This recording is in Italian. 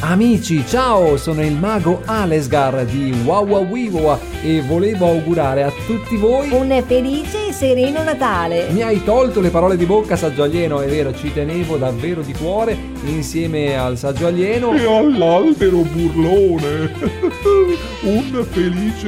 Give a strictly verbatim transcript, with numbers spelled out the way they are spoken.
Amici, ciao, sono il mago Alesgar di Wawawiwa e volevo augurare a tutti voi un felice e sereno Natale. Mi hai tolto le parole di bocca, saggio alieno, è vero, ci tenevo davvero di cuore insieme al saggio alieno e all'albero burlone. Un felice